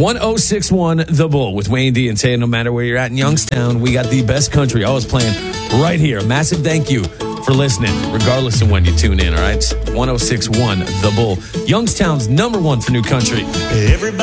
1061 The Bull with Wayne D and Tay. No matter where you're at in Youngstown, we got the best country always playing right here. A massive thank you for listening, regardless of when you tune in, all right? 1061 The Bull. Youngstown's number one for new country. Everybody